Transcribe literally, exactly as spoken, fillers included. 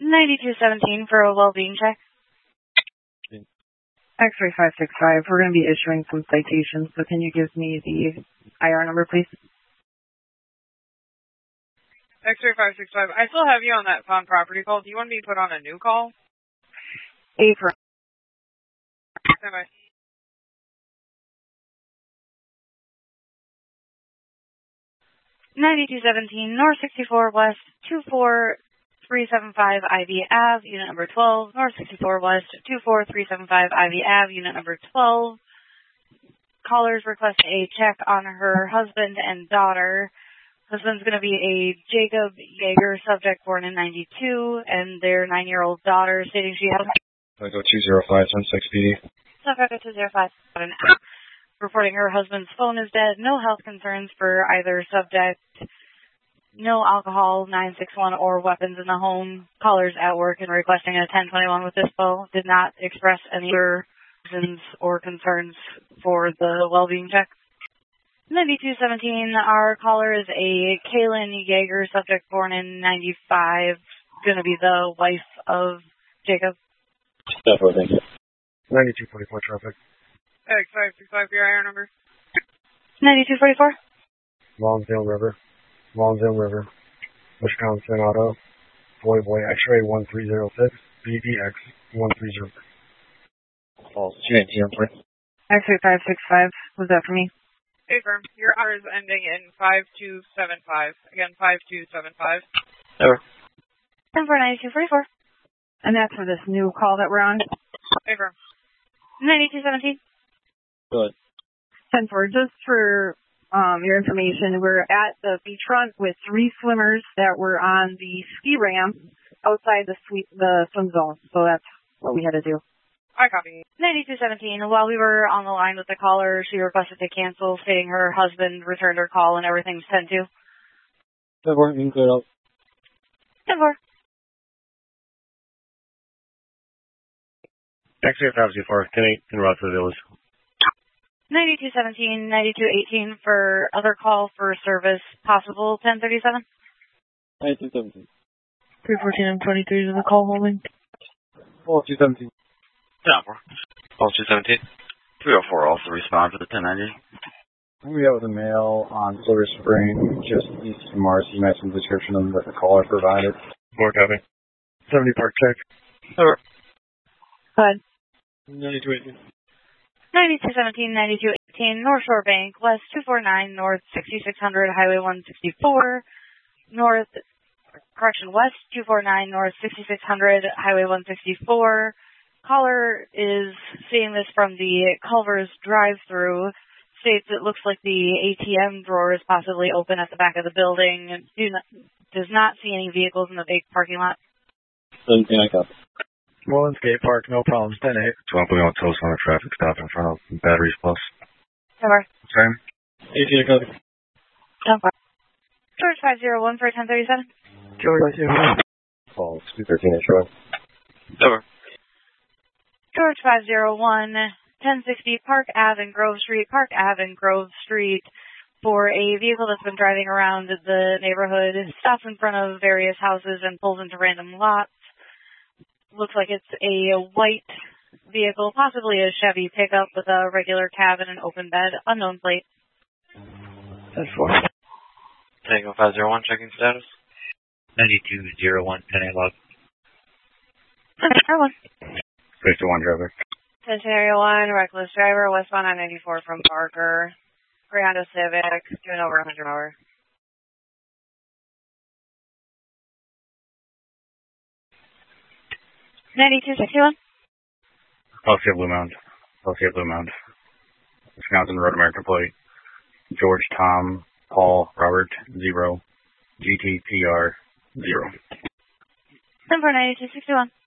ninety-two seventeen for a well-being check. X-ray five six five, we're going to be issuing some citations, so can you give me the I R number, please? X-ray five six five, I still have you on that found property call. Do you want me to put on a new call? A for... Bye-bye. ninety-two seventeen North sixty-four West two four three seven five Ivy Ave, unit number twelve. North sixty-four West two four three seven five Ivy Ave, unit number twelve. Callers request a check on her husband and daughter. Husband's going to be a Jacob Yeager, subject born in ninety-two, and their nine-year-old daughter stating she has... I go two zero five ten six P D. Subject two zero five an reporting her husband's phone is dead. No health concerns for either subject. No alcohol, nine six one, or weapons in the home. Callers at work and requesting a ten twenty-one with dispo. Did not express any reasons or concerns for the well-being check. ninety-two seventeen, our caller is a Kaylin Yeager, subject born in ninety-five. Going to be the wife of Jacob. Definitely, thank you. ninety-two forty-four traffic. X five six five for your I R number. ninety-two forty-four. Lonsdale River. Lonsdale River. Wisconsin Auto. Boy Boy X-ray one three zero six. B B X one three zero six. False. two nineteen, I'm sorry. X-ray five six five, was that for me? Hey, firm. Your hour is ending in five two seven five. Again, five two seven five. Never. ten four ninety-two forty-four. And that's for this new call that we're on? Hey, firm. ninety-two seventeen. Good. ten four, just for um, your information, we're at the beachfront with three swimmers that were on the ski ramp outside the, sweep, the swim zone. So that's what we had to do. I copy. ninety-two seventeen, while we were on the line with the caller, she requested to cancel, stating her husband returned her call and everything's sent to. ten four, you can clear it up. ten four. X-ray five two four, ten eight in Rockford Village. ninety-two seventeen, ninety-two eighteen for other call for service, possible ten thirty-seven. ninety-two seventeen. three fourteen and twenty-three is the call holding. four two seventeen. ten four. four two seventeen. three oh four also respond for the ten ninety. We have a male on Silver Spring, just east of Marcy. You mentioned the description of what the caller provided. More copy. seventy Park check. Over. Go ahead. ninety-two eighteen. ninety-two seventeen, ninety-two eighteen, North Shore Bank, West two forty-nine, North sixty-six hundred, Highway one sixty-four, North, correction, West two forty-nine, North sixty-six hundred, Highway one sixty-four. Caller is seeing this from the Culver's drive-through. States it looks like the A T M drawer is possibly open at the back of the building. Do not, does not see any vehicles in the big parking lot. seventeen, I copy. Mullins Skate Park, no problems, ten eight. twelve point one toast on a traffic stop in front of Batteries Plus. Over. Same. eighteen, I copy. Over. George five zero one for ten thirty-seven. George, False. two thirteen, Shore. Over. George five zero one, ten sixty Park Ave and Grove Street, Park Ave and Grove Street, for a vehicle that's been driving around the neighborhood, stops in front of various houses and pulls into random lots. Looks like it's a white vehicle, possibly a Chevy pickup with a regular cab and an open bed, unknown plate. ten four. Tango five zero one, checking status. ninety-two zero one, ten eight log. Area one. fifty-one, traffic. Attention Area one, reckless driver, westbound I ninety-four from Parker. Gray Honda Civic, doing over one hundred hour. ninety-two sixty-one. Alcia Blue Mound. Alcia Blue Mound. Wisconsin Road American plate. George Tom Paul Robert zero. G T P R zero. Number ninety-two sixty-one.